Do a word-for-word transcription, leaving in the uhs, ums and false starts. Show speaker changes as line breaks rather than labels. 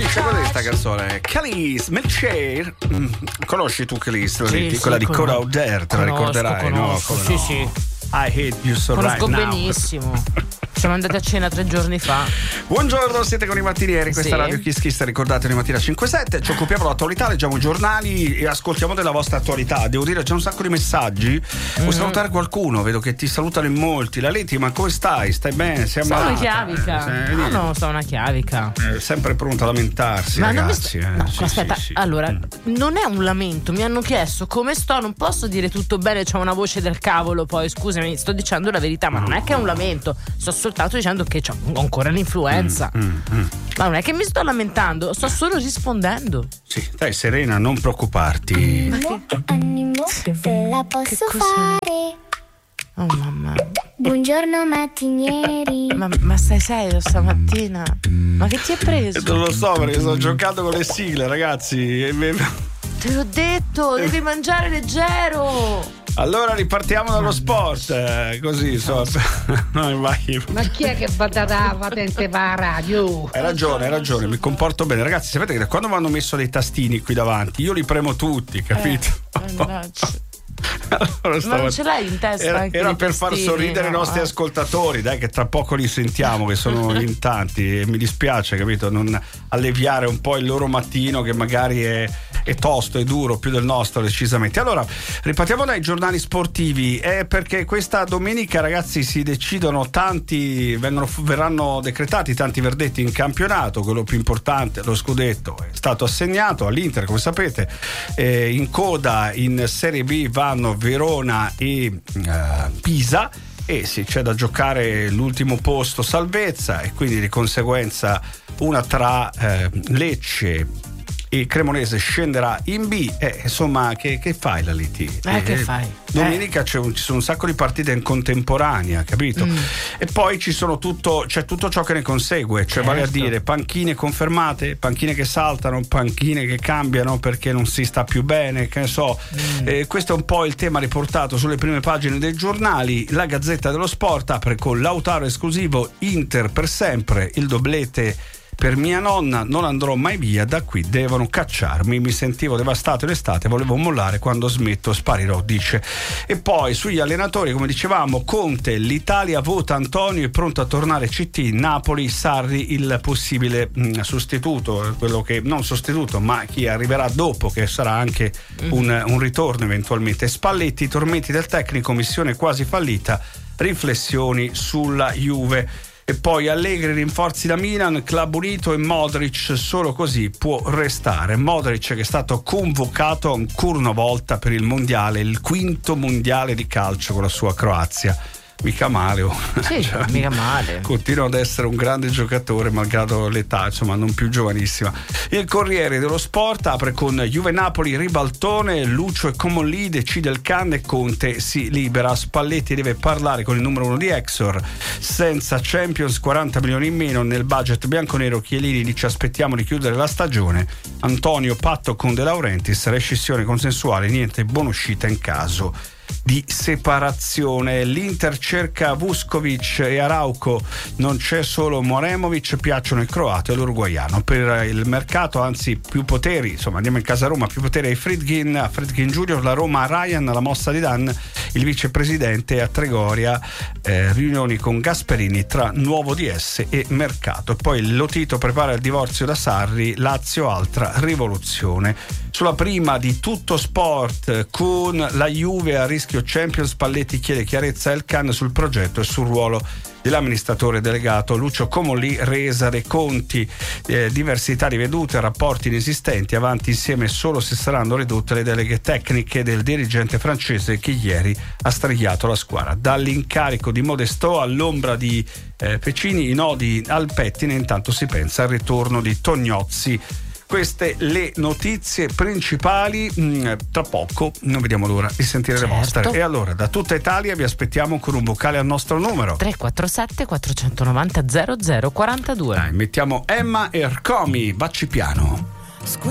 Che cos'è questa canzone? Khalees, Milkshake. Mm, conosci tu Khalees?
Sì,
quella
sì,
di Coda
conosco.
O'Dare, te la ricorderai,
Conosco,
no?
sì,
no?
sì.
I hate you so
Conosco
right now.
benissimo. Siamo andati a cena tre giorni fa.
Buongiorno, siete con i mattinieri, questa
Sì.
Radio Kiss Kiss, ricordate ogni mattina cinque sette, ci occupiamo dell'attualità, leggiamo i giornali e ascoltiamo della vostra attualità. Devo dire c'è un sacco di messaggi. Vuoi
Mm-hmm.
salutare qualcuno? Vedo che ti salutano in molti. La Leti, ma come stai? Stai bene? Sei
Sono una
ammalata?
chiavica.
Eh, sei-
No, no, sono una chiavica.
eh, sempre pronta a lamentarsi,
Ma non mi
ragazzi.
sta-
eh.
no,
Sì,
aspetta,
sì, sì.
allora,
Mm.
non è un lamento, mi hanno chiesto come sto, non posso dire tutto bene, c'ho una voce del cavolo, poi scusami, sto dicendo la verità, ma non è che è un lamento, sto soltanto dicendo che ho ancora l'influenza.
Mm, mm.
Ma non è che mi sto lamentando, sto solo rispondendo.
Sì, dai Serena, non preoccuparti.
Ma che,
Animo, se la
che
posso
cos'è?
fare.
Oh mamma,
Buongiorno mattinieri.
ma, ma stai serio stamattina? Ma che ti hai preso?
Non lo so perché sto giocando con le sigle, ragazzi. E me-
Te l'ho detto, devi mangiare leggero.
Allora ripartiamo dallo sport, eh, così so. No, vai.
Ma chi è che va data la patente per la radio?
Hai ragione, hai ragione, mi comporto bene. Ragazzi, sapete che da quando mi hanno messo dei tastini qui davanti, io li premo tutti, capito?
Eh, mannaggia.
Allora,
Ma
stavo-
non ce l'hai in testa
Era,
anche
era
i
per far
tastini,
sorridere i
no?
nostri
Eh.
ascoltatori, dai, che tra poco li sentiamo, che sono in tanti, e mi dispiace, capito, non alleviare un po' il loro mattino che magari è, è tosto e duro, più del nostro decisamente. Allora, ripartiamo dai giornali sportivi, è perché questa domenica, ragazzi, si decidono tanti, vengono, verranno decretati tanti verdetti in campionato. Quello più importante, lo scudetto, è stato assegnato all'Inter, come sapete. Eh, in coda in Serie B vanno Verona e eh, Pisa, e sì, c'è da giocare l'ultimo posto salvezza, e quindi di conseguenza una tra eh, Lecce e Cremonese scenderà in B. Eh, insomma, che, che fai la Liti?
Eh, che fai?
Domenica c'è un, ci sono un sacco di partite in contemporanea, capito?
Mm.
E poi ci sono tutto, c'è tutto ciò che ne consegue, cioè vale a
Certo.
dire panchine confermate, panchine che saltano, panchine che cambiano perché non si sta più bene, che ne so.
Mm.
Eh, questo è un po' il tema riportato sulle prime pagine dei giornali. La Gazzetta dello Sport apre con Lautaro esclusivo, Inter per sempre, il doblete per mia nonna, non andrò mai via, da qui devono cacciarmi, mi sentivo devastato in estate, volevo mollare, quando smetto sparirò, dice. E poi sugli allenatori, come dicevamo, Conte, l'Italia vota Antonio, è pronto a tornare C T, Napoli, Sarri il possibile mh, sostituto, quello che, non sostituto, ma chi arriverà dopo, che sarà anche un, un ritorno eventualmente. Spalletti, tormenti del tecnico, missione quasi fallita, riflessioni sulla Juve. E poi Allegri, rinforzi da Milan, club unito, e Modric solo così può restare. Modric che è stato convocato ancora una volta per il mondiale, il quinto mondiale di calcio con la sua Croazia. Mica male, oh.
Sì,
Cioè,
mica male.
continua ad essere un grande giocatore malgrado l'età, insomma, non più giovanissima. Il Corriere dello Sport apre con Juve Napoli, ribaltone, Lucio e Comolli, decide il can e Conte si libera. Spalletti deve parlare con il numero uno di Exor, senza Champions, quaranta milioni in meno nel budget bianconero. Chiellini dice aspettiamo di chiudere la stagione. Antonio, patto con De Laurentiis, rescissione consensuale, niente buonuscita in caso di separazione. L'Inter cerca Vuskovic e Arauco, non c'è solo Moremovic, piacciono il croato e l'uruguaiano. Per il mercato, anzi più poteri, insomma andiamo in casa Roma, più poteri ai Friedkin, a Friedkin Junior, la Roma a Ryan, la mossa di Dan, il vicepresidente a Tregoria, eh, riunioni con Gasperini tra nuovo D S e mercato. E poi Lotito prepara il divorzio da Sarri, Lazio altra rivoluzione. Sulla prima di Tutto Sport, con la Juve a rischio Champions, Spalletti chiede chiarezza al Can sul progetto e sul ruolo dell'amministratore delegato. Lucio Comolli, resa dei conti, eh, diversità di vedute, rapporti inesistenti, avanti insieme solo se saranno ridotte le deleghe tecniche del dirigente francese che ieri ha strigliato la squadra. Dall'incarico di Modesto all'ombra di eh, Pecini, i nodi al pettine, intanto si pensa al ritorno di Tognozzi. Queste le notizie principali, mm, tra poco non vediamo l'ora di sentire
Certo.
le vostre. E allora da tutta Italia vi aspettiamo con un vocale al nostro numero.
tre quattro sette quattro nove zero zero zero quattro due.
Dai, mettiamo Emma e Ercomi, Vacci piano.